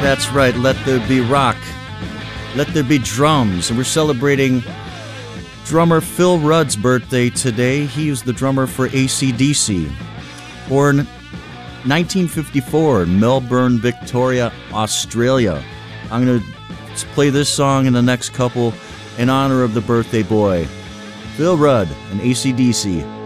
That's right, Let There Be Rock. Let There Be Drums. And we're celebrating drummer Phil Rudd's birthday today. He was the drummer for AC/DC. Born 1954 in Melbourne, Victoria, Australia. I'm going to play this song in the next couple in honor of the birthday boy. Phil Rudd and AC/DC.